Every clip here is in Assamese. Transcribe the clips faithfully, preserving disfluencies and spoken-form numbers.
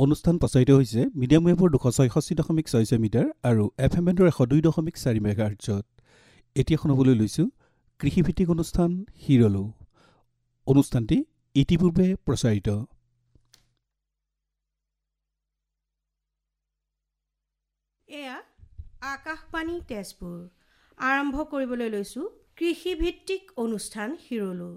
অনুষ্ঠান প্ৰচাৰিত হৈছে মিডিয়াম ৱেভৰ দুশ ছয়ষষ্ঠি দশমিক ছয় ছয় মিটাৰ আৰু এফ এম বেণ্ডৰ এশ দুই দশমিক চাৰি মেগাহাৰ্টজত। এতিয়া শুনাবলৈ লৈছোঁ কৃষিভিত্তিক অনুষ্ঠান হিৰলো। অনুষ্ঠানটি ইতিপূৰ্বে প্ৰচাৰিত। এয়া আকাশবাণী তেজপুৰ। আৰম্ভ কৰিবলৈ লৈছোঁ কৃষিভিত্তিক অনুষ্ঠান হিৰলো।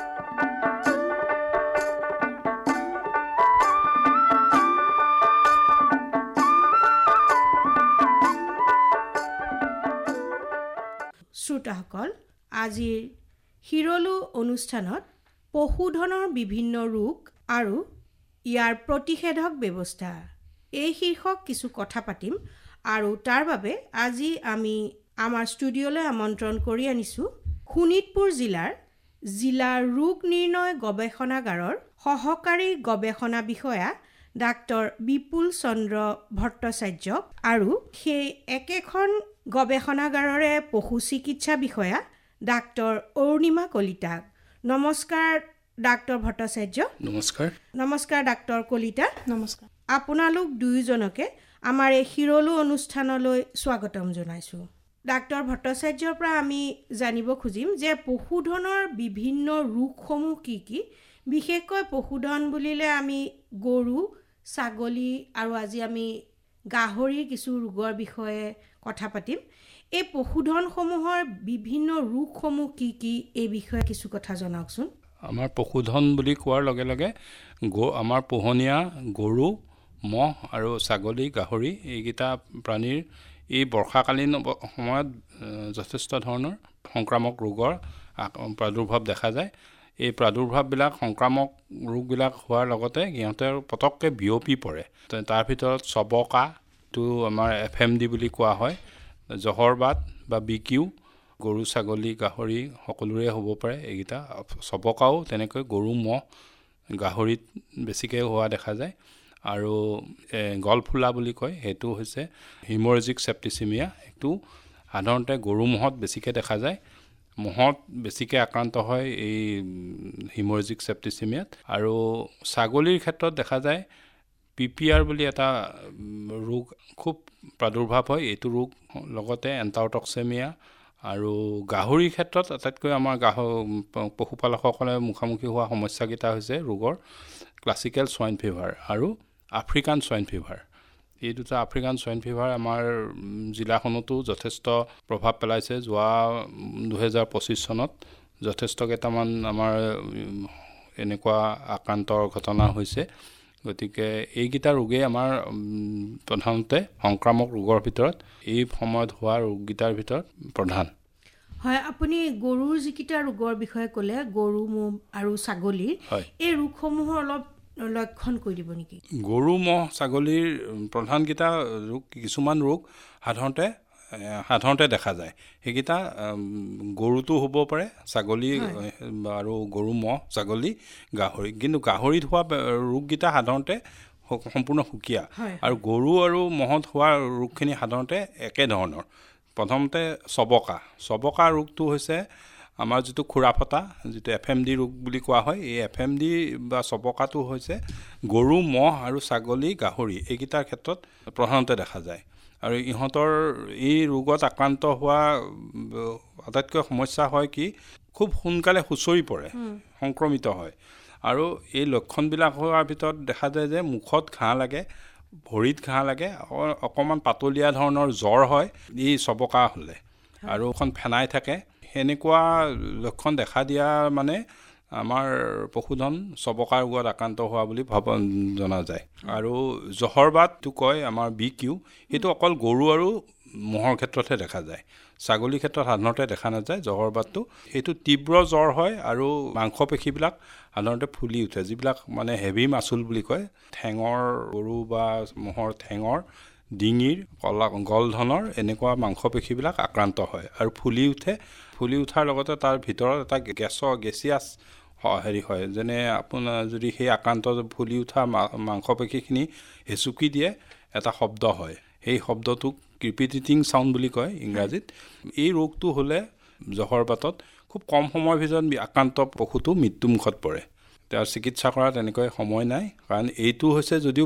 শ্ৰোতাসকল, আজিৰ হিৰলো অনুষ্ঠানত পশুধনৰ বিভিন্ন ৰোগ আৰু ইয়াৰ প্ৰতিষেধক ব্যৱস্থা এই শীৰ্ষক কিছু কথা পাতিম। আৰু তাৰ বাবে আজি আমি আমাৰ ষ্টুডিঅ'লৈ আমন্ত্ৰণ কৰি আনিছোঁ শোণিতপুৰ জিলাৰ জিলা ৰোগ নিৰ্ণয় গৱেষণাগাৰৰ সহকাৰী গৱেষণা বিষয়া ডাক্তৰ বিপুল চন্দ্ৰ ভট্টাচাৰ্যক আৰু সেই একেখন গৱেষণাগাৰৰে পশু চিকিৎসা বিষয়া ডাক্তৰ অৰুণিমা কলিতাক। নমস্কাৰ ডাক্তৰ ভট্টাচাৰ্য। নমস্কাৰ। নমস্কাৰ ডাক্তৰ কলিতা। নমস্কাৰ। আপোনালোক দুয়োজনকে আমাৰ এই হিৰলো অনুষ্ঠানলৈ স্বাগতম জনাইছোঁ। ডাক্তৰ ভট্টাচাৰ্যৰ পৰা আমি জানিব খুজিম যে পশুধনৰ বিভিন্ন ৰোগসমূহ কি কি। বিশেষকৈ পশুধন বুলিলে আমি গৰু, ছাগলী আৰু আজি আমি গাহৰিৰ কিছু ৰোগৰ বিষয়ে কথা পাতিম। এই পশুধনসমূহৰ বিভিন্ন ৰোগসমূহ কি কি এই বিষয়ে কিছু কথা জনাওকচোন। আমাৰ পশুধন বুলি কোৱাৰ লগে লগে আমাৰ পোহনীয়া গৰু, মহ আৰু ছাগলী, গাহৰি এইকেইটা প্ৰাণীৰ এই বৰ্ষাকালীন সময়ত যথেষ্ট ধৰণৰ সংক্ৰামক ৰোগৰ প্ৰাদুৰ্ভাৱ দেখা যায়। এই প্ৰাদুৰ্ভাৱবিলাক সংক্ৰামক ৰোগবিলাক হোৱাৰ লগতে সিহঁতৰ পটককৈ বিয়পি পৰে। তাৰ ভিতৰত চবকাটো আমাৰ এফ এম ডি বুলি কোৱা হয়, জহৰবাত বা বি কিউ গৰু, ছাগলী, গাহৰি সকলোৰে হ'ব পাৰে। এইকেইটা চবকাও তেনেকৈ গৰু, মহ, গাহৰিত বেছিকৈ হোৱা দেখা যায়। আৰু গলফুলা বুলি কয়, সেইটো হৈছে হিমৰেজিক চেপ্টিচিমিয়া। সেইটো সাধাৰণতে গৰু, মহত বেছিকৈ দেখা যায়। মহত বেছিকৈ আক্ৰান্ত হয় এই হিমৰেজিক চেপ্টিচিমিয়াত। আৰু ছাগলীৰ ক্ষেত্ৰত দেখা যায় পি পি আৰ বুলি এটা ৰোগ খুব প্ৰাদুৰ্ভাৱ হয়। এইটো ৰোগ লগতে এণ্টাৰটক্সেমিয়া। আৰু গাহৰিৰ ক্ষেত্ৰত আটাইতকৈ আমাৰ গাহ পশুপালকসকলে মুখামুখি হোৱা সমস্যাকেইটা হৈছে ৰোগৰ ক্লাছিকেল সোৱাইন ফিভাৰ আৰু আফ্ৰিকান সোৱাইন ফিভাৰ। এই দুটা আফ্ৰিকান সোৱাইন ফিভাৰ আমাৰ জিলাখনতো যথেষ্ট প্ৰভাৱ পেলাইছে। যোৱা দুহেজাৰ পঁচিছ চনত যথেষ্ট কেইটামান আমাৰ এনেকুৱা আক্ৰান্তৰ ঘটনা হৈছে। গতিকে এইকেইটা ৰোগেই আমাৰ প্ৰধানতে সংক্ৰামক ৰোগৰ ভিতৰত এই সময়ত হোৱা ৰোগকেইটাৰ ভিতৰত প্ৰধান। হয়, আপুনি গৰুৰ যিকেইটা ৰোগৰ বিষয়ে ক'লে, গৰু, মহ আৰু ছাগলীৰ, এই ৰোগসমূহৰ অলপ লক্ষণ কৰি দিব নেকি? গৰু, মহ, ছাগলীৰ প্ৰধানকেইটা ৰোগ, কিছুমান ৰোগ সাধাৰণতে সাধাৰণতে দেখা যায়। সেইকেইটা গৰুটো হ'ব পাৰে, ছাগলী আৰু গৰু, মহ, ছাগলী, গাহৰি। কিন্তু গাহৰিত হোৱা ৰোগকেইটা সাধাৰণতে সম্পূৰ্ণ সুকীয়া। আৰু গৰু আৰু মহত হোৱা ৰোগখিনি সাধাৰণতে একেধৰণৰ। প্ৰথমতে চবকা। চবকা ৰোগটো হৈছে আমাৰ যিটো খুৰা ফটা, যিটো এফ এম ডি ৰোগ বুলি কোৱা হয়। এই এফ এম ডি বা চবকাটো হৈছে গৰু, মহ আৰু ছাগলী, গাহৰি এইকেইটাৰ ক্ষেত্ৰত প্ৰধানতে দেখা যায়। আৰু ইহঁতৰ এই ৰোগত আক্ৰান্ত হোৱা আটাইতকৈ সমস্যা হয় কি, খুব সোনকালে হুঁচৰি পৰে, সংক্ৰমিত হয়। আৰু এই লক্ষণবিলাক হোৱাৰ ভিতৰত দেখা যায় যে মুখত ঘাঁ লাগে, ভৰিত ঘাঁ লাগে, অকণমান পাতলীয়া ধৰণৰ জ্বৰ হয় এই চবকা হ'লে, আৰু এখন ফেনাই থাকে। সেনেকুৱা লক্ষণ দেখা দিয়া মানে আমাৰ পশুধন চবকা ৰোগত আক্ৰান্ত হোৱা বুলি ভাব জনা যায়। আৰু জহৰবাতটো কয় আমাৰ বি কিউ, সেইটো অকল গৰু আৰু মহৰ ক্ষেত্ৰতহে দেখা যায়। ছাগলীৰ ক্ষেত্ৰত সাধাৰণতে দেখা নাযায় জহৰবাতটো। সেইটো তীব্ৰ জ্বৰ হয় আৰু মাংসপেশীবিলাক সাধাৰণতে ফুলি উঠে, যিবিলাক মানে হেভি মাচুল বুলি কয়। ঠেঙৰ, গৰু বা মহৰ ঠেঙৰ, ডিঙিৰ, কলা গলধনৰ এনেকুৱা মাংসপেশীবিলাক আক্ৰান্ত হয় আৰু ফুলি উঠে। ফুলি উঠাৰ লগতে তাৰ ভিতৰত এটা গেছৰ গেছিয়াছ হেৰি হয়, যেনে আপোনাৰ যদি সেই আক্ৰান্ত ফুলি উঠা মাংসপেশীখিনি হেঁচুকি দিয়ে এটা শব্দ হয়। সেই শব্দটোক ক্ৰিপিটিটিং চাউণ্ড বুলি কয় ইংৰাজীত। এই ৰোগটো হ'লে জহৰবাতত খুব কম সময়ৰ ভিতৰত আক্ৰান্ত পশুটো মৃত্যুমুখত পৰে। তাৰ চিকিৎসা কৰা তেনেকৈ সময় নাই, কাৰণ এইটো হৈছে যদিও